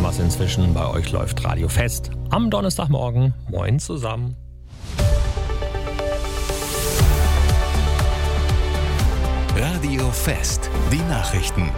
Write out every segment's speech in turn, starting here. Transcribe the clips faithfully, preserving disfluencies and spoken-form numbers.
was inzwischen. Bei euch läuft Radio Fest. Am Donnerstagmorgen. Moin zusammen. Radio Fest. Die Nachrichten.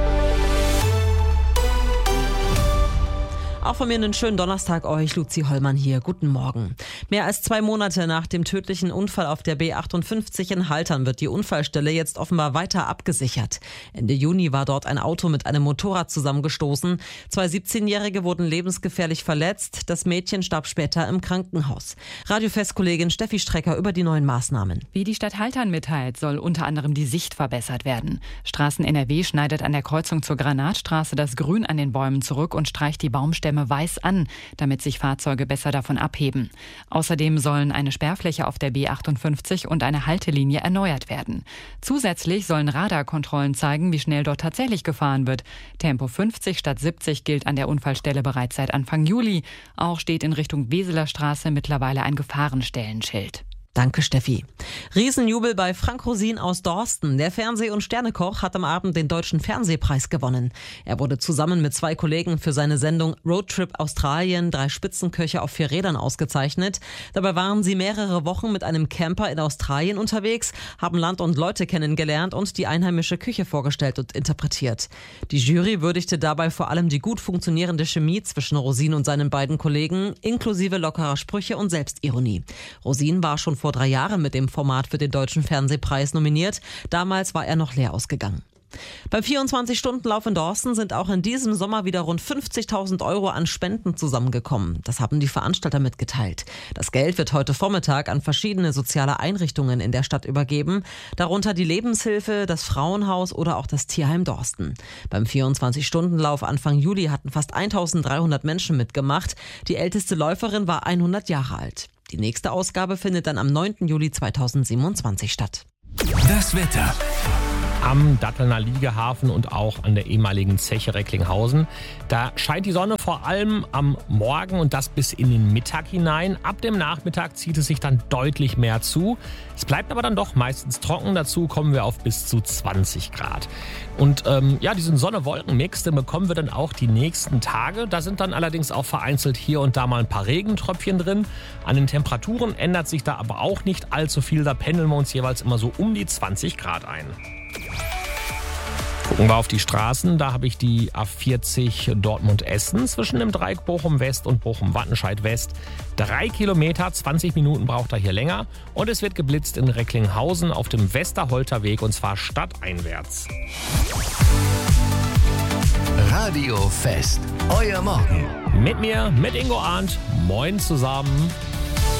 Auch von mir einen schönen Donnerstag euch, Luzi Hollmann hier. Guten Morgen. Mehr als zwei Monate nach dem tödlichen Unfall auf der B achtundfünfzig in Haltern wird die Unfallstelle jetzt offenbar weiter abgesichert. Ende Juni war dort ein Auto mit einem Motorrad zusammengestoßen. Zwei siebzehnjährige wurden lebensgefährlich verletzt. Das Mädchen starb später im Krankenhaus. Radiofest-Kollegin Steffi Strecker über die neuen Maßnahmen. Wie die Stadt Haltern mitteilt, soll unter anderem die Sicht verbessert werden. Straßen N R W schneidet an der Kreuzung zur Granatstraße das Grün an den Bäumen zurück und streicht die Baumstämme weiß an, damit sich Fahrzeuge besser davon abheben. Außerdem sollen eine Sperrfläche auf der B achtundfünfzig und eine Haltelinie erneuert werden. Zusätzlich sollen Radarkontrollen zeigen, wie schnell dort tatsächlich gefahren wird. Tempo fünfzig statt siebzig gilt an der Unfallstelle bereits seit Anfang Juli. Auch steht in Richtung Weseler Straße mittlerweile ein Gefahrenstellenschild. Danke, Steffi. Riesenjubel bei Frank Rosin aus Dorsten. Der Fernseh- und Sternekoch hat am Abend den Deutschen Fernsehpreis gewonnen. Er wurde zusammen mit zwei Kollegen für seine Sendung Roadtrip Australien, drei Spitzenköche auf vier Rädern ausgezeichnet. Dabei waren sie mehrere Wochen mit einem Camper in Australien unterwegs, haben Land und Leute kennengelernt und die einheimische Küche vorgestellt und interpretiert. Die Jury würdigte dabei vor allem die gut funktionierende Chemie zwischen Rosin und seinen beiden Kollegen, inklusive lockerer Sprüche und Selbstironie. Rosin war schon vor drei Jahren mit dem Format für den Deutschen Fernsehpreis nominiert. Damals war er noch leer ausgegangen. Beim vierundzwanzig-Stunden-Lauf in Dorsten sind auch in diesem Sommer wieder rund fünfzigtausend Euro an Spenden zusammengekommen. Das haben die Veranstalter mitgeteilt. Das Geld wird heute Vormittag an verschiedene soziale Einrichtungen in der Stadt übergeben, darunter die Lebenshilfe, das Frauenhaus oder auch das Tierheim Dorsten. Beim vierundzwanzig-Stunden-Lauf Anfang Juli hatten fast eintausenddreihundert Menschen mitgemacht. Die älteste Läuferin war hundert Jahre alt. Die nächste Ausgabe findet dann am neunten Juli zweitausendsiebenundzwanzig statt. Das Wetter. Am Dattelner Liegehafen und auch an der ehemaligen Zeche Recklinghausen. Da scheint die Sonne vor allem am Morgen und das bis in den Mittag hinein. Ab dem Nachmittag zieht es sich dann deutlich mehr zu. Es bleibt aber dann doch meistens trocken. Dazu kommen wir auf bis zu zwanzig Grad. Und ähm, ja, diesen Sonne-Wolken-Mix, den bekommen wir dann auch die nächsten Tage. Da sind dann allerdings auch vereinzelt hier und da mal ein paar Regentröpfchen drin. An den Temperaturen ändert sich da aber auch nicht allzu viel. Da pendeln wir uns jeweils immer so um die zwanzig Grad ein. Gucken wir auf die Straßen, da habe ich die A vierzig Dortmund-Essen zwischen dem Dreieck Bochum-West und Bochum-Wattenscheid-West. Drei Kilometer, zwanzig Minuten braucht er hier länger und es wird geblitzt in Recklinghausen auf dem Westerholter-Weg und zwar stadteinwärts. Radio Fest, euer Morgen. Mit mir, mit Ingo Arndt. Moin zusammen.